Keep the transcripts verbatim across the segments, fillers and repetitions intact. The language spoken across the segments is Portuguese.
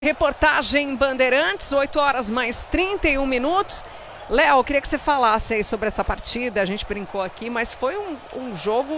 Reportagem Bandeirantes, oito horas mais trinta e um minutos. Léo, eu queria que você falasse aí sobre essa partida, a gente brincou aqui, mas foi um, um jogo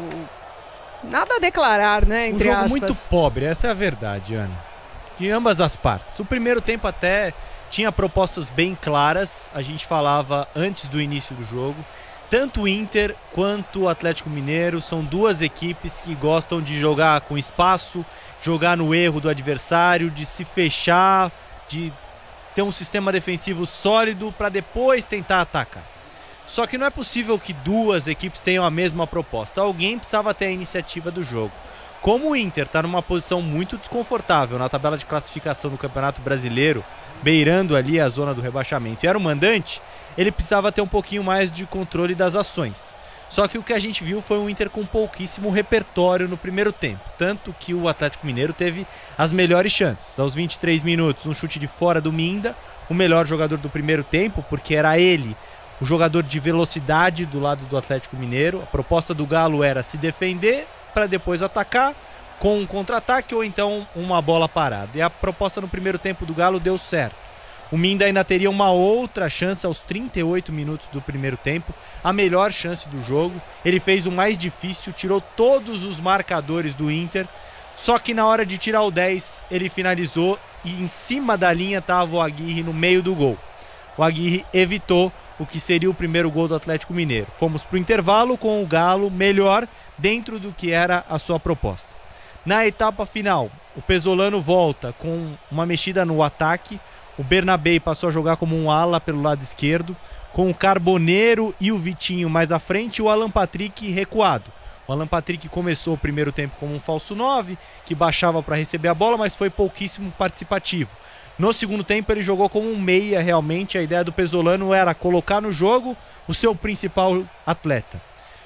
nada a declarar, né, entre um jogo aspas. muito pobre, essa é a verdade, Ana, de ambas as partes. O primeiro tempo até tinha propostas bem claras, a gente falava antes do início do jogo. Tanto o Inter quanto o Atlético Mineiro são duas equipes que gostam de jogar com espaço, jogar no erro do adversário, de se fechar, de ter um sistema defensivo sólido para depois tentar atacar. Só que não é possível que duas equipes tenham a mesma proposta. Alguém precisava ter a iniciativa do jogo. Como o Inter está numa posição muito desconfortável na tabela de classificação do Campeonato Brasileiro, beirando ali a zona do rebaixamento, e era o mandante, ele precisava ter um pouquinho mais de controle das ações. Só que o que a gente viu foi um Inter com pouquíssimo repertório no primeiro tempo. Tanto que o Atlético Mineiro teve as melhores chances. Aos vinte e três minutos, um chute de fora do Minda, o melhor jogador do primeiro tempo, porque era ele o jogador de velocidade do lado do Atlético Mineiro. A proposta do Galo era se defender para depois atacar com um contra-ataque ou então uma bola parada. E a proposta no primeiro tempo do Galo deu certo. O Minda ainda teria uma outra chance aos trinta e oito minutos do primeiro tempo, a melhor chance do jogo. Ele fez o mais difícil, tirou todos os marcadores do Inter, só que na hora de tirar o dez, ele finalizou e em cima da linha estava o Aguirre no meio do gol. O Aguirre evitou o que seria o primeiro gol do Atlético Mineiro. Fomos para o intervalo com o Galo melhor dentro do que era a sua proposta. Na etapa final, o Pesolano volta com uma mexida no ataque. O Bernabé passou a jogar como um ala pelo lado esquerdo, com o Carboneiro e o Vitinho mais à frente e o Alan Patrick recuado. O Alan Patrick começou o primeiro tempo como um falso nove, que baixava para receber a bola, mas foi pouquíssimo participativo. No segundo tempo ele jogou como um meia realmente, a ideia do Pesolano era colocar no jogo o seu principal atleta.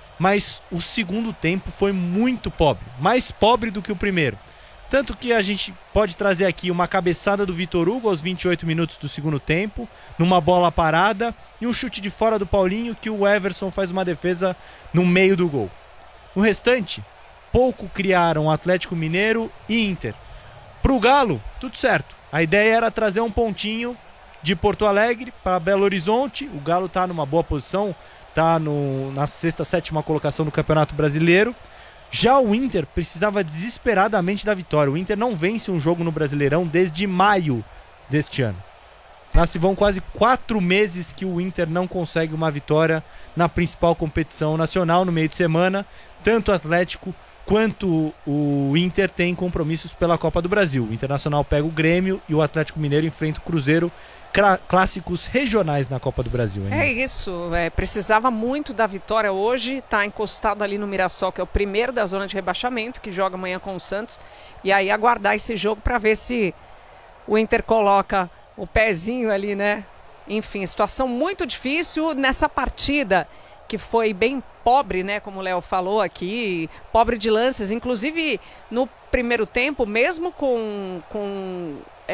Mas o segundo tempo foi muito pobre, mais pobre do que o primeiro. Tanto que a gente pode trazer aqui uma cabeçada do Vitor Hugo aos vinte e oito minutos do segundo tempo, numa bola parada, e um chute de fora do Paulinho que o Everson faz uma defesa no meio do gol. No restante, pouco criaram Atlético Mineiro e Inter. Pro Galo, tudo certo. A ideia era trazer um pontinho de Porto Alegre para Belo Horizonte. O Galo está numa boa posição, está na sexta, sétima colocação do Campeonato Brasileiro. Já o Inter precisava desesperadamente da vitória. O Inter não vence um jogo no Brasileirão desde maio deste ano. Já se vão quase quatro meses que o Inter não consegue uma vitória na principal competição nacional no meio de semana. Tanto o Atlético quanto o Inter tem compromissos pela Copa do Brasil. O Internacional pega o Grêmio e o Atlético Mineiro enfrenta o Cruzeiro. Clássicos regionais na Copa do Brasil. Hein? É isso, é, precisava muito da vitória hoje, está encostado ali no Mirassol, que é o primeiro da zona de rebaixamento, que joga amanhã com o Santos, e aí aguardar esse jogo para ver se o Inter coloca o pezinho ali, né? Enfim, situação muito difícil nessa partida, que foi bem pobre, né, como o Léo falou aqui, pobre de lances, inclusive no primeiro tempo, mesmo com... com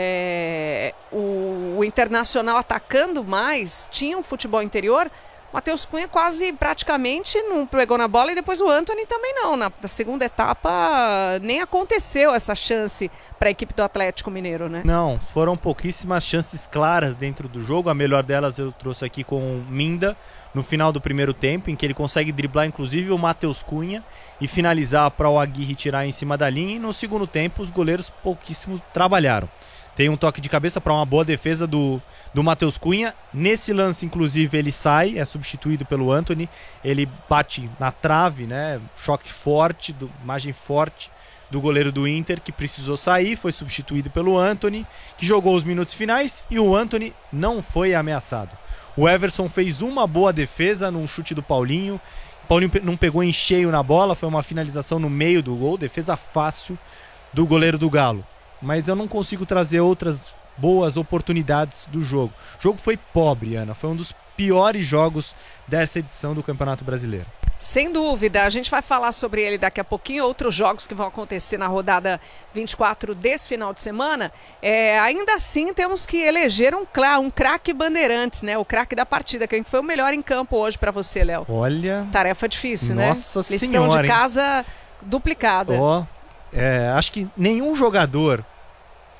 É, o, o Internacional atacando mais, tinha um futebol interior. Matheus Cunha quase praticamente não pegou na bola e depois o Antony também não. Na, na segunda etapa nem aconteceu essa chance para a equipe do Atlético Mineiro, né? Não, foram pouquíssimas chances claras dentro do jogo. A melhor delas eu trouxe aqui com o Minda no final do primeiro tempo, em que ele consegue driblar inclusive o Matheus Cunha e finalizar para o Aguirre tirar em cima da linha. E no segundo tempo os goleiros pouquíssimo trabalharam. Tem um toque de cabeça para uma boa defesa do, do Matheus Cunha. Nesse lance, inclusive, ele sai, é substituído pelo Antony. Ele bate na trave, né? Choque forte, do, imagem forte do goleiro do Inter, que precisou sair. Foi substituído pelo Antony, que jogou os minutos finais. E o Antony não foi ameaçado. O Everson fez uma boa defesa num chute do Paulinho. O Paulinho não pegou em cheio na bola. Foi uma finalização no meio do gol. Defesa fácil do goleiro do Galo. Mas eu não consigo trazer outras boas oportunidades do jogo. O jogo foi pobre, Ana. Foi um dos piores jogos dessa edição do Campeonato Brasileiro. Sem dúvida, a gente vai falar sobre ele daqui a pouquinho, outros jogos que vão acontecer na rodada vinte e quatro desse final de semana. É, ainda assim, temos que eleger um, um craque Bandeirantes, né? O craque da partida. Quem foi o melhor em campo hoje para você, Léo? Olha... Tarefa difícil, nossa né? Lição senhora, de casa duplicada. Ó, é, acho que nenhum jogador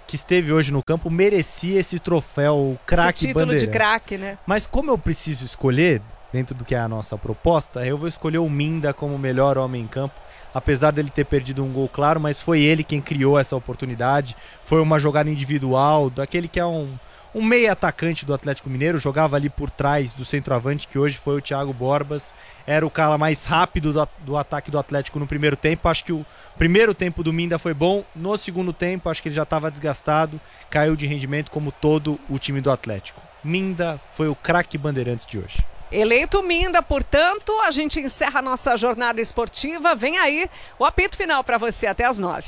que esteve hoje no campo merecia esse troféu craque título bandeirante. de craque, né? Mas como eu preciso escolher, dentro do que é a nossa proposta, eu vou escolher o Minda como melhor homem em campo, apesar dele ter perdido um gol claro, mas foi ele quem criou essa oportunidade, foi uma jogada individual, daquele que é um, um meia atacante do Atlético Mineiro, jogava ali por trás do centroavante, que hoje foi o Thiago Borbas, era o cara mais rápido do, do ataque do Atlético no primeiro tempo. Acho que o primeiro tempo do Minda foi bom, no segundo tempo acho que ele já estava desgastado, caiu de rendimento como todo o time do Atlético. Minda foi o craque Bandeirantes de hoje. Eleito Minda, portanto, a gente encerra a nossa jornada esportiva. Vem aí o apito final para você até as nove.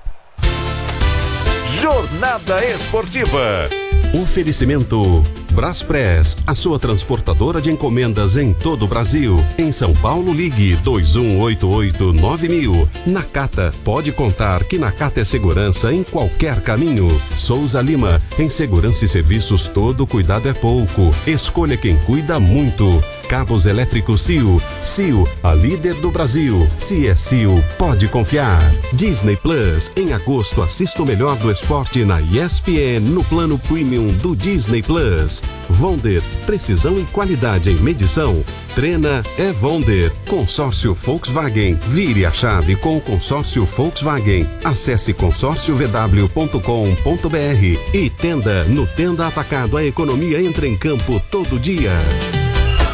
Jornada Esportiva. Oferecimento Braspress, a sua transportadora de encomendas em todo o Brasil. Em São Paulo, ligue dois um oito oito nove mil. Nakata, pode contar que Nakata é segurança em qualquer caminho. Souza Lima, em segurança e serviços todo cuidado é pouco. Escolha quem cuida muito. Cabos elétricos Cio. Cio, a líder do Brasil. Se é Cio, pode confiar. Disney Plus, em agosto assista o melhor do esporte na E S P N no plano Premium do Disney Plus. Vonder, precisão e qualidade em medição. Treina é Vonder. Consórcio Volkswagen. Vire a chave com o consórcio Volkswagen. Acesse consórcio v w ponto com ponto b r. E Tenda, no Tenda Atacado a economia entra em campo todo dia.